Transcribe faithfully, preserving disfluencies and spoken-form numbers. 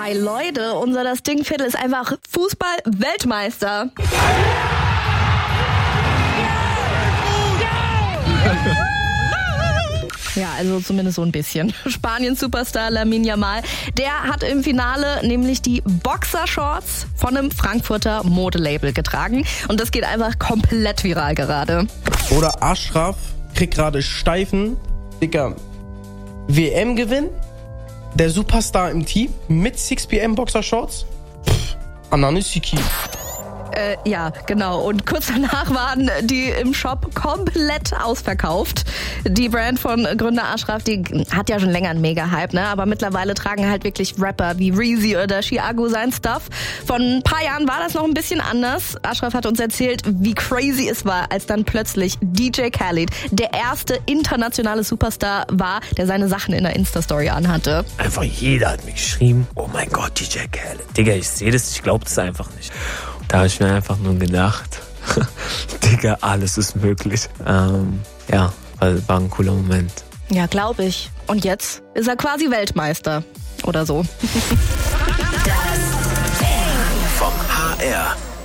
Ey Leute, unser Das Ding-Viertel ist einfach Fußball-Weltmeister. Ja, also zumindest so ein bisschen. Spanien-Superstar Lamine Yamal, der hat im Finale nämlich die Boxershorts von einem Frankfurter Modelabel getragen. Und das geht einfach komplett viral gerade. Oder Ashraf kriegt gerade Steifen. Digga, W M-Gewinn, der Superstar im Team mit six P M Boxershorts. Ananisiki. Äh, ja, genau. Und kurz danach waren die im Shop komplett ausverkauft. Die Brand von Gründer Ashraf, die hat ja schon länger einen Mega-Hype, ne? Aber mittlerweile tragen halt wirklich Rapper wie Reezy oder Chiago sein Stuff. Vor ein paar Jahren war das noch ein bisschen anders. Ashraf hat uns erzählt, wie crazy es war, als dann plötzlich D J Khaled der erste internationale Superstar war, der seine Sachen in der Insta-Story anhatte. Einfach jeder hat mir geschrieben, oh mein Gott, D J Khaled. Digga, ich sehe das, ich glaube das einfach nicht. Da habe ich mir einfach nur gedacht, Digga, alles ist möglich. Ähm, ja, war, war ein cooler Moment. Ja, glaube ich. Und jetzt ist er quasi Weltmeister oder so. Vom H R.